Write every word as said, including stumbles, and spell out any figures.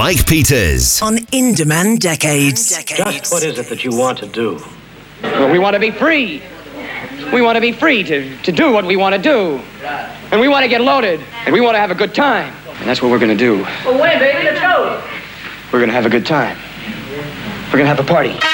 Mike Peters on In-Demand Decades. Just what is it that you want to do? Well, we want to be free. We want to be free to, to do what we want to do. And we want to get loaded. And we want to have a good time. And that's what we're going to do. Well, wait, baby, let's go. We're going to have a good time. We're going to have a party.